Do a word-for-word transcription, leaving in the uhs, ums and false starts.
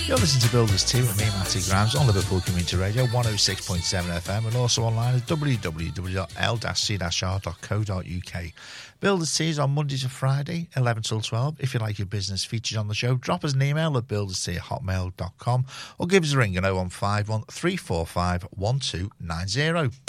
You're listening to Builders Tea with me, Matty Grimes, on Liverpool Community Radio, one oh six point seven F M, and also online at w w w dot l c r dot co dot u k. Builders Tea is on Monday to Friday, eleven till twelve. If you like your business featured on the show, drop us an email at builderstea at hotmail dot com or give us a ring at oh one five one, three four five, one two nine zero.